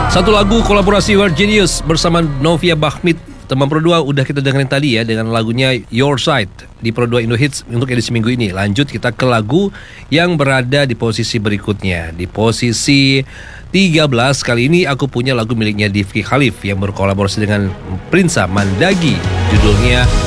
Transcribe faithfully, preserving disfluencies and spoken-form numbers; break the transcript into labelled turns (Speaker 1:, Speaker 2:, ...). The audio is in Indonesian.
Speaker 1: Satu lagu kolaborasi We're Genius bersama Novia Bahmit. Teman Pro dua udah kita dengerin tadi ya dengan lagunya Your Side di Pro dua Indo Hits untuk edisi minggu ini. Lanjut kita ke lagu yang berada di posisi berikutnya. Di posisi tiga belas kali ini aku punya lagu miliknya Difki Khalif yang berkolaborasi dengan Prinsa Mandagi. Judulnya